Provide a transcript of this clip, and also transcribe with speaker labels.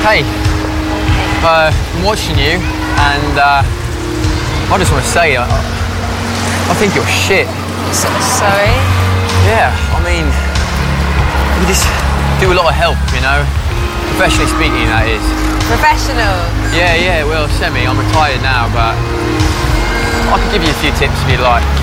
Speaker 1: Hey, I'm watching you, and I just want to say, I think you're shit.
Speaker 2: Sorry?
Speaker 1: Yeah, I mean, you just do a lot of help, you know? Professionally speaking, that is.
Speaker 2: Professional?
Speaker 1: Yeah, well, semi. I'm retired now, but I could give you a few tips if you'd like.